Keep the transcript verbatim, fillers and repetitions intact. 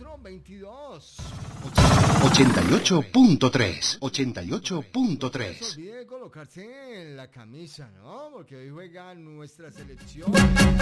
cuatro veintidós. ochenta y ocho punto tres. ochenta y ocho punto No se tres. olvide colocarse en la camisa, ¿no? Porque hoy juega nuestra selección.